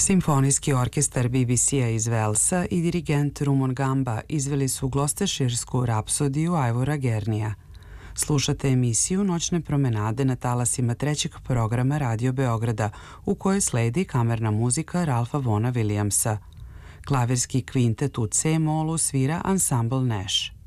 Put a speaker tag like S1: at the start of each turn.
S1: Simfonijski orkestar BBC-a iz Velsa i dirigent Rumon Gamba izveli su Gloucestershirsku rapsodiju Ivora Gurneyja. Slušate emisiju Noćne promenade na talasima trećeg programa Radio Beograda, u kojoj sledi kamerna muzika Ralfa Vona Williamsa. Klavirski kvintet u C-molu svira ansambl Nash.